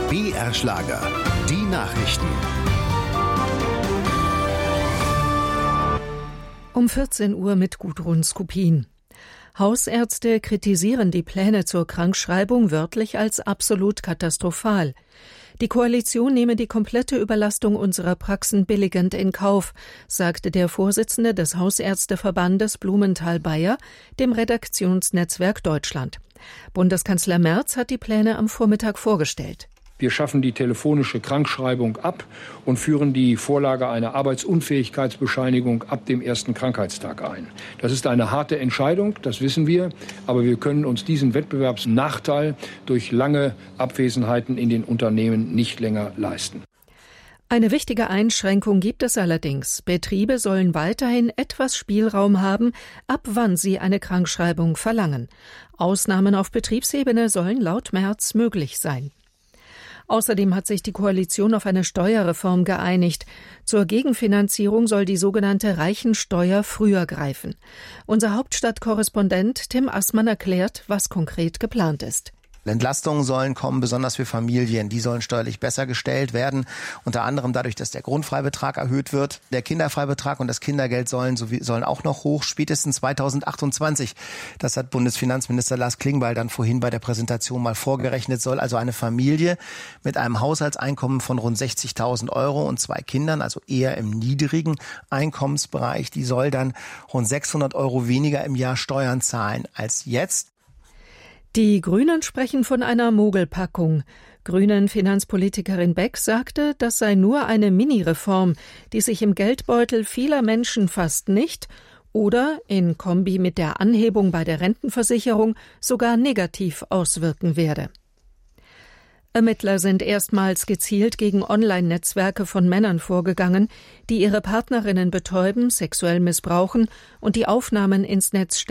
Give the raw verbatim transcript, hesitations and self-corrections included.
B R Schlager, die Nachrichten. Um vierzehn Uhr mit Gudrun Skupin. Hausärzte kritisieren die Pläne zur Krankschreibung wörtlich als absolut katastrophal. Die Koalition nehme die komplette Überlastung unserer Praxen billigend in Kauf, sagte der Vorsitzende des Hausärzteverbandes Blumenthal-Bayer dem Redaktionsnetzwerk Deutschland. Bundeskanzler Merz hat die Pläne am Vormittag vorgestellt. Wir schaffen die telefonische Krankschreibung ab und führen die Vorlage einer Arbeitsunfähigkeitsbescheinigung ab dem ersten Krankheitstag ein. Das ist eine harte Entscheidung, das wissen wir, aber wir können uns diesen Wettbewerbsnachteil durch lange Abwesenheiten in den Unternehmen nicht länger leisten. Eine wichtige Einschränkung gibt es allerdings. Betriebe sollen weiterhin etwas Spielraum haben, ab wann sie eine Krankschreibung verlangen. Ausnahmen auf Betriebsebene sollen laut Merz möglich sein. Außerdem hat sich die Koalition auf eine Steuerreform geeinigt. Zur Gegenfinanzierung soll die sogenannte Reichensteuer früher greifen. Unser Hauptstadtkorrespondent Tim Assmann erklärt, was konkret geplant ist. Entlastungen sollen kommen, besonders für Familien. Die sollen steuerlich besser gestellt werden. Unter anderem dadurch, dass der Grundfreibetrag erhöht wird. Der Kinderfreibetrag und das Kindergeld sollen, sowie, sollen auch noch hoch, spätestens zweitausendachtundzwanzig. Das hat Bundesfinanzminister Lars Klingbeil dann vorhin bei der Präsentation mal vorgerechnet. Soll also eine Familie mit einem Haushaltseinkommen von rund sechzigtausend Euro und zwei Kindern, also eher im niedrigen Einkommensbereich, die soll dann rund sechshundert Euro weniger im Jahr Steuern zahlen als jetzt. Die Grünen sprechen von einer Mogelpackung. Grünen-Finanzpolitikerin Beck sagte, das sei nur eine Mini-Reform, die sich im Geldbeutel vieler Menschen fast nicht oder in Kombi mit der Anhebung bei der Rentenversicherung sogar negativ auswirken werde. Ermittler sind erstmals gezielt gegen Online-Netzwerke von Männern vorgegangen, die ihre Partnerinnen betäuben, sexuell missbrauchen und die Aufnahmen ins Netz stellen.